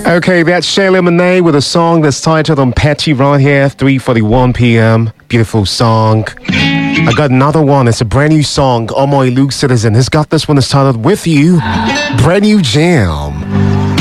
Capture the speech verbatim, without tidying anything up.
Okay, that's Shayla Monet with a song that's titled On Petty right here, three forty-one p.m. Beautiful song. I got another one. It's a brand new song. Omoy Luke Citizen has got this one that's titled With You. Brand new jam.